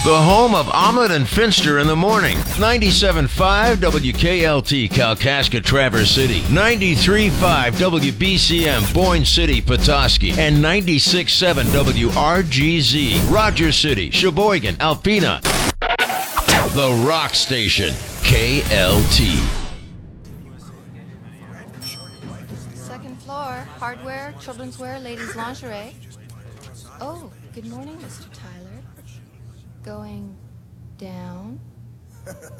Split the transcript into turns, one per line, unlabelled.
The home of Ahmed and Finster in the morning. 97.5 WKLT Kalkaska Traverse City. 93.5 WBCM Boyne City Petoskey. And 96.7 WRGZ Rogers City, Sheboygan, Alpena. The Rock Station. KLT.
Second floor, hardware, children's wear, ladies' lingerie. Oh, good morning, Mr. Tyler. Going down.